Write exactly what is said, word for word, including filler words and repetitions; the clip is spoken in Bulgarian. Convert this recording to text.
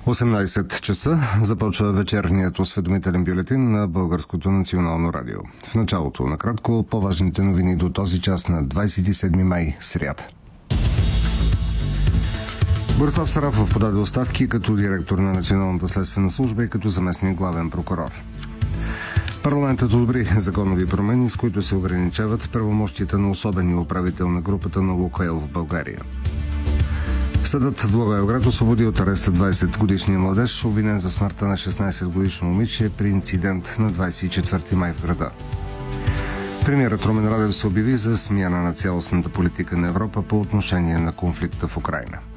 осемнайсет часа започва вечерният осведомителен бюлетин на Българското национално радио. В началото, накратко, по-важните новини до този час на двайсет и седми май, сряда. Борислав Сарафов подаде оставки като директор на Националната следствена служба и като заместник главен прокурор. Парламентът одобри законови промени, с които се ограничават правомощията на особения управител на групата на Лукойл в България. Съдът в Благоевград освободи от ареста двайсетгодишния младеж, обвинен за смъртта на шестнайсетгодишно момиче при инцидент на двайсет и четвърти май в града. Премиерът Румен Радев се обяви за смяна на цялостната политика на Европа по отношение на конфликта в Украйна.